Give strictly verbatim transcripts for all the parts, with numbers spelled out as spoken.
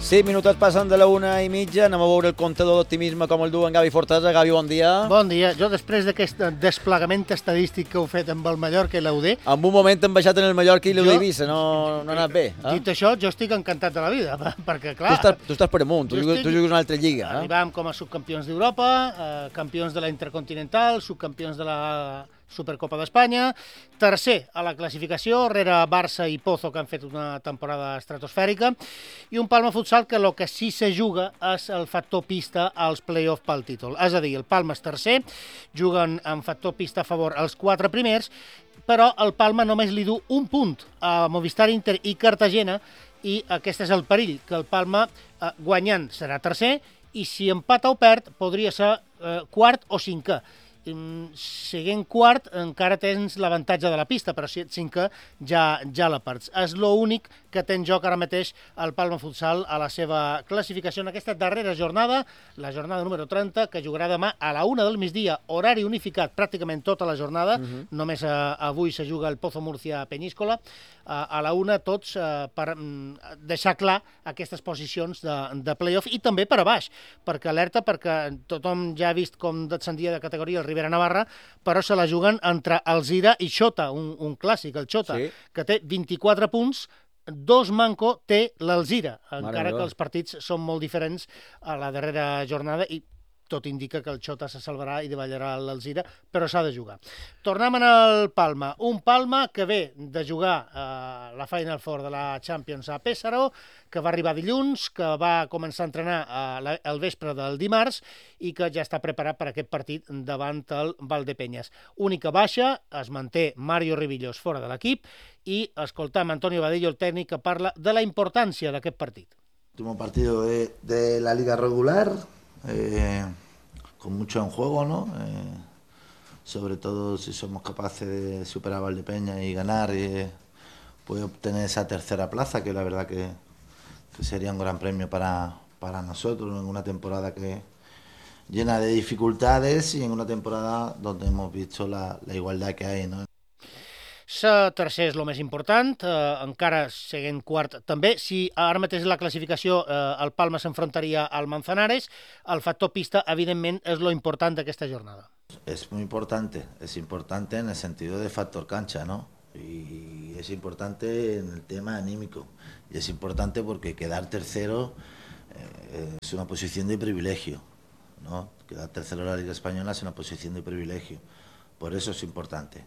Sí, minutos passen de la una i mitja, anem a veure el comptador d'optimisme com el duen Gavi Fortesa. Gavi, bon dia. Bon dia. Jo, després d'aquest desplegament estadístic que heu fet amb el Mallorca i l'U D... En un moment hem baixat en el Mallorca i l'U D Eivissa, no, no ha anat bé. Eh? Dit això, jo estic encantat de la vida, perquè, clar... Tu estàs, tu estàs per amunt, tu, estic... tu jugues una altra lliga. Eh? Arribàvem com a subcampions d'Europa, eh, campions de la Intercontinental, subcampions de la Supercopa d'Espanya, tercer a la classificació, rere Barça i Pozo, que han fet una temporada estratosfèrica, i un Palma Futsal que el que sí se juga és el factor pista als play-off pel títol. És a dir, el Palma és tercer, juguen amb factor pista a favor els quatre primers, però el Palma només li du un punt a Movistar, Inter i Cartagena, i aquest és el perill, que el Palma eh, guanyant serà tercer, i si empata o perd podria ser eh, quart o cinquè. Seguint quart encara tens l'avantatge de la pista, però si ets cinquè ja, ja la perds. És l'únic que té en joc ara mateix el Palma Futsal a la seva classificació en aquesta darrera jornada, la jornada número trenta, que jugarà demà a la una del migdia, horari unificat pràcticament tota la jornada, uh-huh. Només eh, avui se juga el Pozo Murcia Peníscola, eh, a la una tots eh, per mm, deixar clar aquestes posicions de, de play-off i també per a baix, perquè alerta, perquè tothom ja ha vist com descendia de categoria el Ribera Navarra, però se la juguen entre Alzira i Xota, un, un clàssic, el Xota, sí. Que té vint-i-quatre punts, dos manco té l'Alzira, encara que els partits són molt diferents a la darrera jornada i tot indica que el Xota se salvarà i davallarà l'Alzira, però s'ha de jugar. Tornem al Palma. Un Palma que ve de jugar eh, la Final Four de la Champions a Pésaro, que va arribar dilluns, que va començar a entrenar eh, el vespre del dimarts i que ja està preparat per aquest partit davant el Valdepeñas. Única baixa, es manté Mario Ribillos fora de l'equip i escoltam Antonio Vadillo, el tècnic, que parla de la importància d'aquest partit. Último partido de, de la Liga Regular, Eh, con mucho en juego, ¿no? Eh, sobre todo si somos capaces de superar a Valdepeñas y ganar y pues obtener esa tercera plaza, que la verdad que, que sería un gran premio para, para nosotros en una temporada que llena de dificultades y en una temporada donde hemos visto la, la igualdad que hay, ¿no? Ser tercer és el més important, eh, encara seguint quart també. Si ara mateix la classificació eh, el Palma s'enfrontaria al Manzanares, el factor pista, evidentment, és lo important d'aquesta jornada. Es muy importante, es importante en el sentido de factor cancha, ¿no? Y es importante en el tema anímico. Y es importante porque quedar tercero eh, es una posición de privilegio, ¿no? Quedar tercero en la Liga Española es una posición de privilegio. Por eso es importante.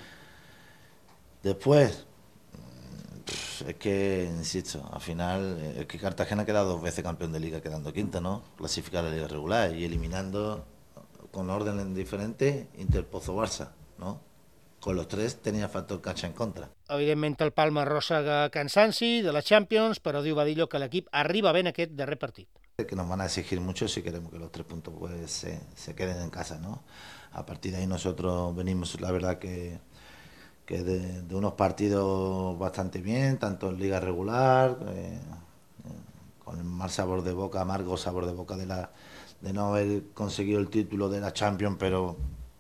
Después, es que, insisto, al final, es que Cartagena queda dos veces campeón de liga quedando quinto, ¿no? Clasificar a la liga regular y eliminando con orden diferente Inter, Pozo, Barça, ¿no? Con los tres tenía factor cancha en contra. Evidentment el Palma arrossega cansanci de la Champions, però diu Vadillo que l'equip arriba ben aquest darrer partit. Que nos van a exigir mucho si queremos que los tres puntos pues, se, se queden en casa, ¿no? A partir de ahí nosotros venimos, la verdad que... que de, de unos partidos bastante bien, tanto en liga regular, eh, con el mal sabor de boca, amargo sabor de boca de, la, de no haber conseguido el título de la Champions, pero,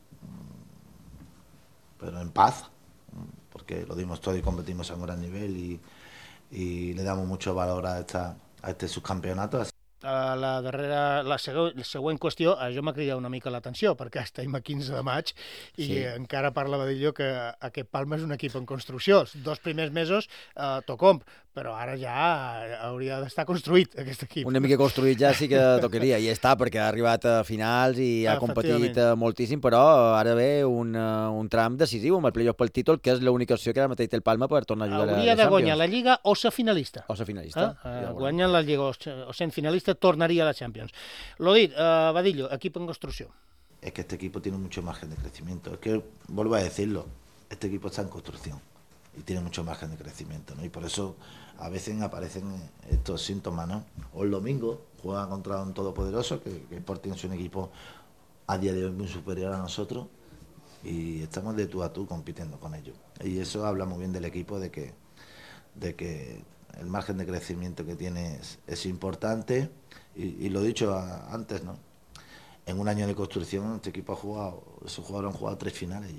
pero en paz, porque lo dimos todo y competimos a un gran nivel y, y le damos mucho valor a, esta, a este subcampeonato. A la darrera, la següent, la següent qüestió, a jo m'ha cridat una mica l'atenció, perquè estem a quinze de maig i sí. Encara parla Vadillo que aquest Palma és un equip en construcció. Els dos primers mesos eh, tocom, però ara ja hauria d'estar construït aquest equip. Una mica construït ja sí que tocaria, i està, perquè ha arribat a finals i ha competit moltíssim, però ara ve un, un tram decisiu amb el playoff pel títol, que és l'única opció que ara mateix té el Palma per tornar a jugar a la Champions. Hauria de guanyar la Lliga o ser finalista. O ser finalista. Eh? Eh, guanyant la Lliga o sent finalista tornaria a la Champions. Lo dit, uh, Vadillo, equipo en construcción. Es que este equipo tiene mucho margen de crecimiento. Es que, vuelvo a decirlo, este equipo está en construcción y tiene mucho margen de crecimiento, ¿no? Y por eso a veces aparecen estos síntomas, ¿no? O el domingo juega contra un todopoderoso, que, que Sporting es un equipo a día de hoy muy superior a nosotros y estamos de tú a tú compitiendo con ellos. Y eso habla muy bien del equipo, de que, de que el margen de crecimiento que tiene es, es importante y, y lo he dicho a, antes, ¿no? En un año de construcción este equipo ha jugado, esos jugadores han jugado tres finales ya.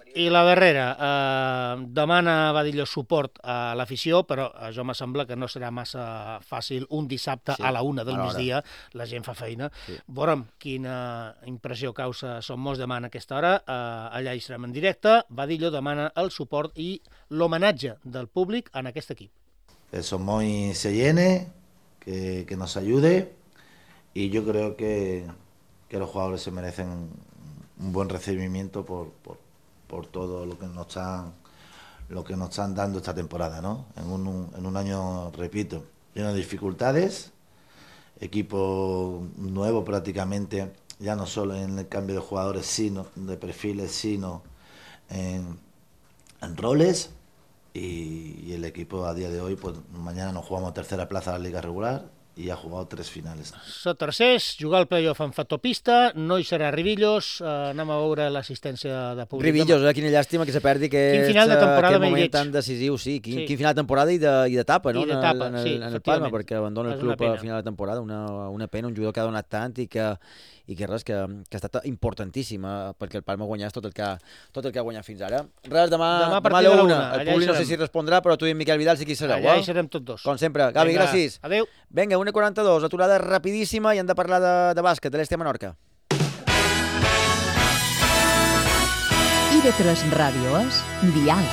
I la darrera, eh, demana Badillo suport a l'afició, però a jo me sembla que no serà massa fàcil un dissabte sí, a la una del migdia, la gent fa feina. Sí. Veurem quina impressió causa Som Molts demà en aquesta hora, eh, allà hi serem en directe. Badillo demana el suport i l'homenatge del públic en aquest equip. Que Som Molts se llene, que, que nos ayude, y yo creo que, que los jugadores se merecen un buen recibimiento por, por, por todo lo que nos están lo que nos están dando esta temporada, ¿no? En un, en un año, repito, lleno de dificultades, equipo nuevo prácticamente, ya no solo en el cambio de jugadores, sino de perfiles, sino en, en roles, y, y el equipo a día de hoy, pues mañana nos jugamos tercera plaza de la Liga regular, i ha jugat tres finals. Són tercers, jugar al playoff en factor pista, no hi serà Ribillos, eh, anem a veure l'assistència de públic. Ribillos, eh, quina llàstima que se perdi aquest, quin final de temporada aquest moment tan decisiu, sí, quin, sí. quin final de temporada i d'etapa, no? I d'etapa, en el, sí, en el Palma, perquè abandona el club a final de temporada, una, una pena, un jugador que ha donat tant i que i que res, que, que ha estat importantíssim eh, perquè el Palma guanyés tot el que, tot el que ha guanyat fins ara. Res, demà, demà, demà a la una. El públic no sé si respondrà, però tu i en Miquel Vidal sí que hi sereu. Allà eh? hi serem tots dos. Com sempre. Gavi, Vinga, gràcies. Adéu. Vinga, una quaranta-dos, aturada rapidíssima i hem de parlar de, de bàsquet, de l'Este a Menorca. I de tres ràdio és Dial.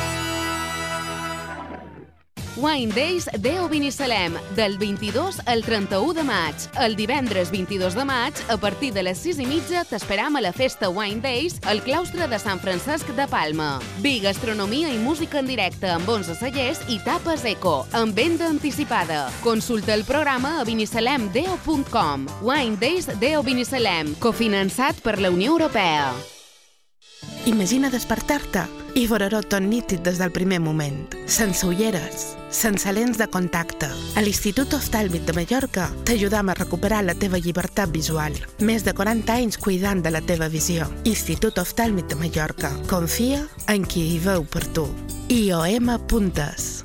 Wine Days Deo Binissalem, del vint-i-dos al trenta-u de maig. El divendres vint-i-dos de maig, a partir de les sis i mitja, t'esperam a la festa Wine Days al claustre de Sant Francesc de Palma. Vi, gastronomia i música en directe amb onze cellers i tapes eco, amb venda anticipada. Consulta el programa a binissalem deo punt com. Wine Days Deo Binissalem, cofinançat per la Unió Europea. Imagina despertar-te i veure-ho tot nítid des del primer moment, sense ulleres, sense lents de contacte. A l'Institut Oftàlmic de Mallorca t'ajudam a recuperar la teva llibertat visual. Més de quaranta anys cuidant de la teva visió. Institut Oftàlmic de Mallorca. Confia en qui hi veu per tu. i o ema punt es